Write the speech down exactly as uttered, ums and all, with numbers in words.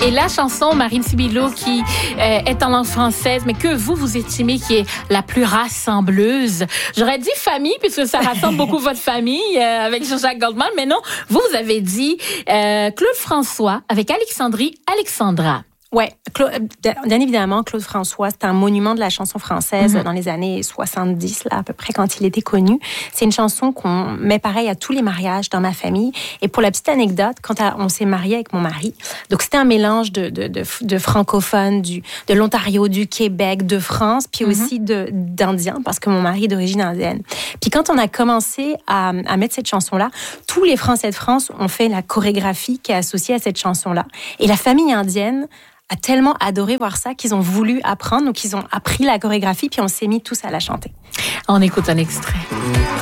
Et la chanson Marine Sibilo qui euh, est en langue française, mais que vous, vous estimez qui est la plus rassembleuse. J'aurais dit famille, puisque ça rassemble beaucoup votre famille euh, avec Jean-Jacques Goldman, mais non, vous, vous avez dit euh, Claude François avec Alexandrie Alexandra. Ouais, Claude, bien évidemment, Claude François, c'est un monument de la chanson française mm-hmm. dans les années soixante-dix, là, à peu près, quand il était connu. C'est une chanson qu'on met pareil à tous les mariages dans ma famille. Et pour la petite anecdote, quand on s'est marié avec mon mari, donc c'était un mélange de, de, de, de francophones, du, de l'Ontario, du Québec, de France, puis mm-hmm. aussi de, d'Indiens, parce que mon mari est d'origine indienne. Puis quand on a commencé à, à mettre cette chanson-là, tous les Français de France ont fait la chorégraphie qui est associée à cette chanson-là. Et la famille indienne a tellement adoré voir ça qu'ils ont voulu apprendre, donc ils ont appris la chorégraphie, puis on s'est mis tous à la chanter. On écoute un extrait.